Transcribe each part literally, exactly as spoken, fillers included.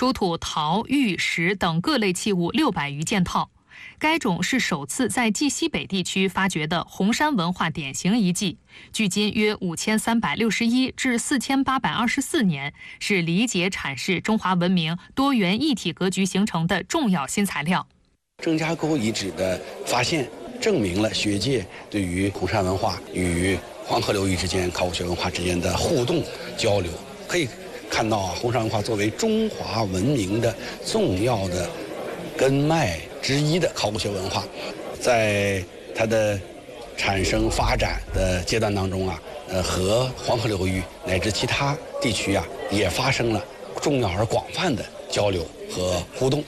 出土陶、玉石等各类器物六百余件套。该种是首次在冀西北地区发掘的红山文化典型遗迹，距今约五千三百六十一至四千八百二十四年，是理解阐释中华文明多元一体格局形成的重要新材料。 郑家沟遗址的发现，证明了学界对于红山文化与黄河流域之间考古学文化之间的互动交流。可以看到啊，红山文化作为中华文明的重要的根脉之一的考古学文化，在它的产生发展的阶段当中啊，呃，和黄河流域乃至其他地区啊，也发生了重要而广泛的交流和互动。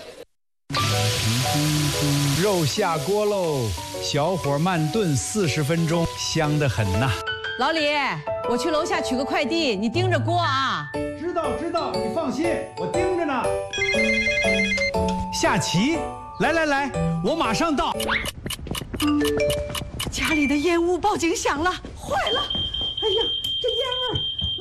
肉下锅喽，小火慢炖四十分钟，香得很呐。 老李，我去楼下取个快递，你盯着锅啊。 知道知道，你放心，我盯着呢。下棋，来来来，我马上到。 家里的烟雾报警响了，坏了！哎呀，这烟味儿！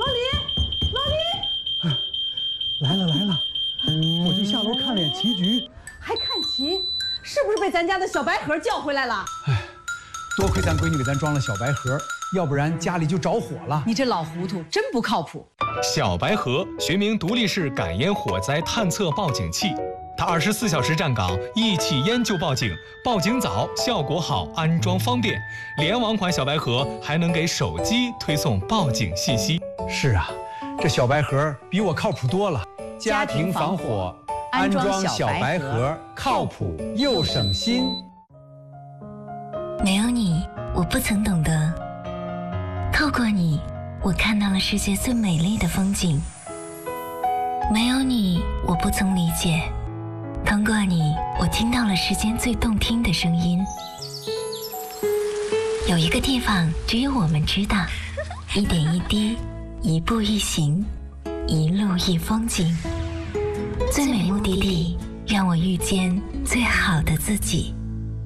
老李，老李， 来了来了，我就下楼看脸棋局。 还看棋？是不是被咱家的小白盒叫回来了？ 哎，多亏咱闺女给咱装了小白盒，要不然家里就着火了。 你这老糊涂，真不靠谱。 小白盒学名独立式感烟火灾探测报警器，它二十四小时站岗，一起烟就报警，报警早，效果好，安装方便。联网款小白盒还能给手机推送报警信息。 是啊，这小白盒比我靠谱多了。家庭防火，安装小白盒，靠谱又省心。 没有你，我不曾懂得；透过你，我看到了世界最美丽的风景。没有你，我不曾理解；通过你，我听到了世间最动听的声音。有一个地方，只有我们知道，一点一滴，一步一行，一路一风景。最美目的地，让我遇见最好的自己。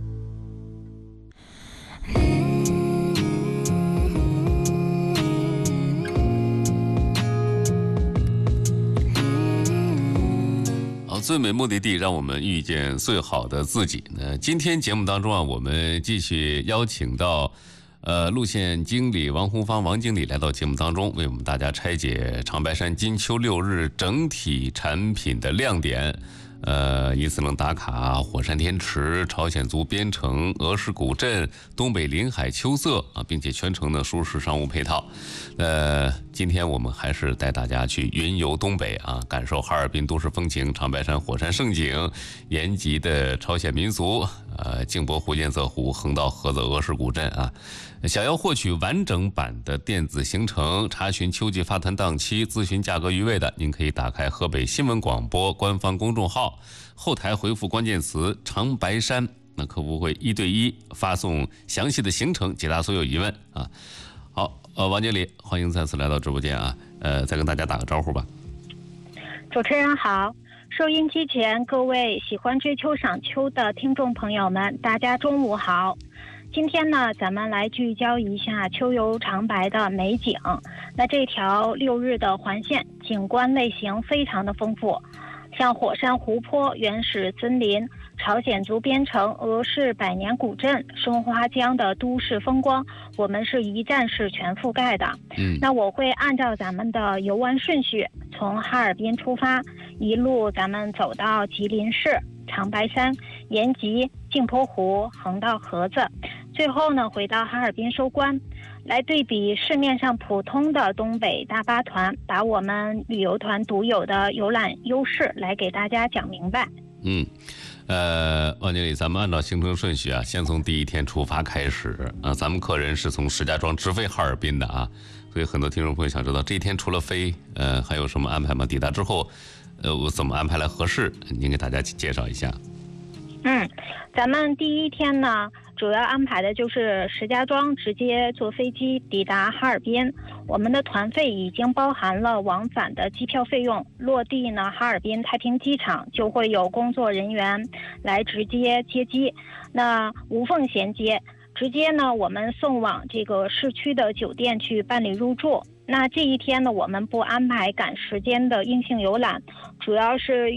最美目的地，让我们遇见最好的自己呢。今天节目当中啊，我们继续邀请到呃路线经理王红芳王经理来到节目当中，为我们大家拆解长白山金秋六日整体产品的亮点。呃，一次能打卡火山天池、朝鲜族边城、俄式古镇、东北临海秋色啊，并且全程的舒适商务配套。呃，今天我们还是带大家去云游东北啊，感受哈尔滨都市风情、长白山火山胜景、延吉的朝鲜民俗，呃，镜泊湖、堰塞湖、横道河子、俄式古镇啊。想要获取完整版的电子行程，查询秋季发团档期、咨询价格余位的，您可以打开河北新闻广播官方公众号，后台回复关键词长白山，那客服会一对一发送详细的行程，解答所有疑问啊。好，呃，王经理，欢迎再次来到直播间啊，呃，再跟大家打个招呼吧。 主持人好，收音机前各位喜欢追秋赏秋的听众朋友们，大家中午好。今天呢，咱们来聚焦一下秋游长白的美景。那这条六日的环线景观类型非常的丰富，像火山湖泊、原始森林、朝鲜族边城、俄式百年古镇、松花江的都市风光，我们是一站式全覆盖的。嗯，那我会按照咱们的游玩顺序，从哈尔滨出发，一路咱们走到吉林市、长白山、延吉、镜泊湖、横道河子，最后呢回到哈尔滨收官，来对比市面上普通的东北大巴团，把我们旅游团独有的游览优势来给大家讲明白。 嗯，呃，王经理，咱们按照行程顺序啊，先从第一天出发开始啊。咱们客人是从石家庄直飞哈尔滨的啊，所以很多听众朋友想知道这一天除了飞，呃，还有什么安排吗？抵达之后，呃，我怎么安排来合适？您给大家介绍一下。 嗯，咱们第一天呢，主要安排的就是石家庄直接坐飞机抵达哈尔滨。我们的团费已经包含了往返的机票费用，落地呢，哈尔滨太平机场就会有工作人员来直接接机，那无缝衔接，直接呢我们送往这个市区的酒店去办理入住。那这一天呢，我们不安排赶时间的硬性游览，主要是